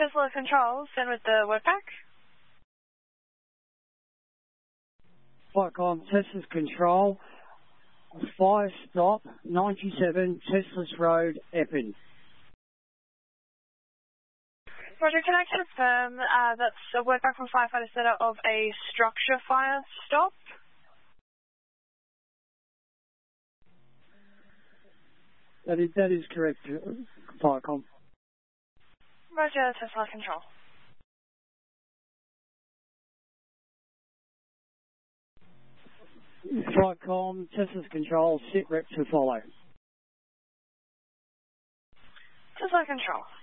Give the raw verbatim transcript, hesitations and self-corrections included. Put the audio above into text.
Tesla Control, send with the word pack. Flightcom, Tesla's Control, fire stop, ninety-seven Tesla's Road, Epping. Roger, can I confirm uh, that's a word back from Firefighter Center of a structure fire stop? That is, that is correct, Firecom. Roger, Tesla Control. Flightcom, Tesla's Control, sit rep to follow. Tesla Control.